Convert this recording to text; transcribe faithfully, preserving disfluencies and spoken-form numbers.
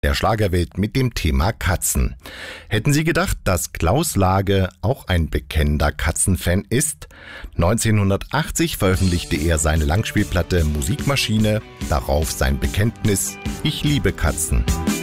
der Schlagerwelt mit dem Thema Katzen. Hätten Sie gedacht, dass Klaus Lage auch ein bekennender Katzenfan ist? neunzehnhundertachtzig veröffentlichte er seine Langspielplatte Musikmaschine, darauf sein Bekenntnis: Ich liebe Katzen.